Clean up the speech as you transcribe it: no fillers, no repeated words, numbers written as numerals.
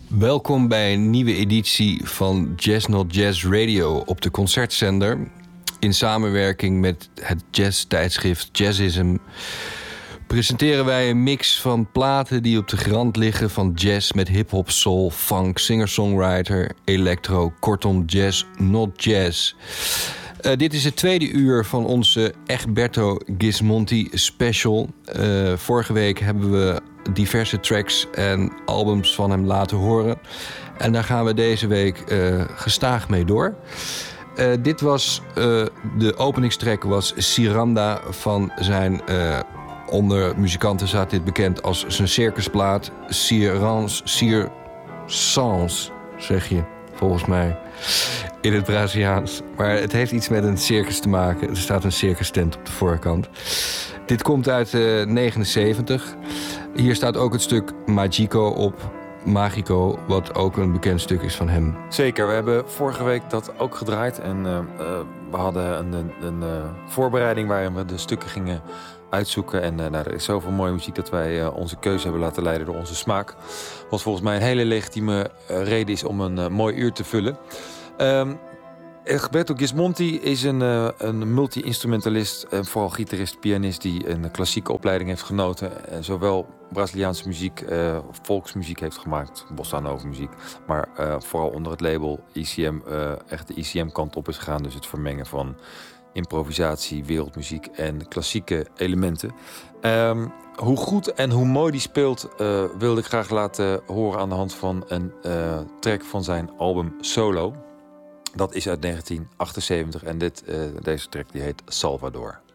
Welkom bij een nieuwe editie van Jazz Not Jazz Radio op de Concertzender. In samenwerking met het jazz-tijdschrift Jazzism presenteren wij een mix van platen die op de grond liggen van jazz met hip-hop, soul, funk, singer-songwriter, electro, kortom jazz, not jazz. Dit is het tweede uur van onze Egberto Gismonti special. Vorige week hebben we diverse tracks en albums van hem laten horen. En daar gaan we deze week gestaag mee door. Dit was de openingstrack was Ciranda van zijn... onder muzikanten staat dit bekend als zijn circusplaat. Circens, zeg je, volgens mij, in het Braziliaans. Maar het heeft iets met een circus te maken. Er staat een circus tent op de voorkant. Dit komt uit 79. Hier staat ook het stuk Magico op. Magico, wat ook een bekend stuk is van hem. Zeker, we hebben vorige week dat ook gedraaid. En we hadden een voorbereiding waarin we de stukken gingen uitzoeken. En er is zoveel mooie muziek dat wij onze keuze hebben laten leiden door onze smaak. Wat volgens mij een hele legitieme reden is om een mooi uur te vullen. Egberto Gismonti is een multi-instrumentalist, vooral gitarist, pianist die een klassieke opleiding heeft genoten. En zowel Braziliaanse muziek, volksmuziek heeft gemaakt, bossa nova muziek, maar vooral onder het label ECM, echt de ECM-kant op is gegaan. Dus het vermengen van improvisatie, wereldmuziek en klassieke elementen. Hoe goed en hoe mooi die speelt, wilde ik graag laten horen aan de hand van een track van zijn album Solo. Dat is uit 1978 en deze track die heet Salvador.